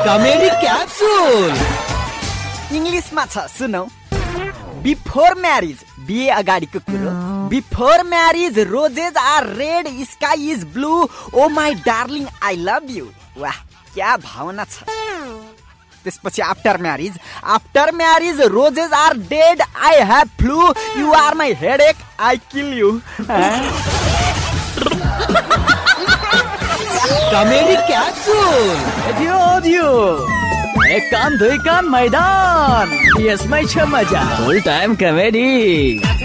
Comedy capsule इङ्ग्लिसमा छ सुनौ। बिफोर म्यारिज, बिहे अगाडिको कुरो। Before marriage roses are red, sky is blue, oh my darling I love you. वाह, क्या भावना छ। त्यसपछि after marriage roses are dead, I have flu, you are my headache, I kill you. Comedy capsule दियो एक कान दुई कान मैदान, यसमै छ मजा। फुल टाइम कमेडी।